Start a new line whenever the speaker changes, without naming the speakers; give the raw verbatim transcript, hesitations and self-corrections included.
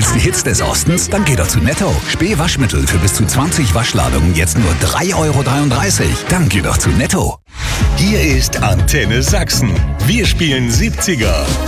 Willst die Hits des Ostens? Dann geh doch zu Netto. Spee-Waschmittel für bis zu zwanzig Waschladungen jetzt nur drei Euro dreiunddreißig. Dann geh doch zu Netto.
Hier ist Antenne Sachsen. Wir spielen siebziger.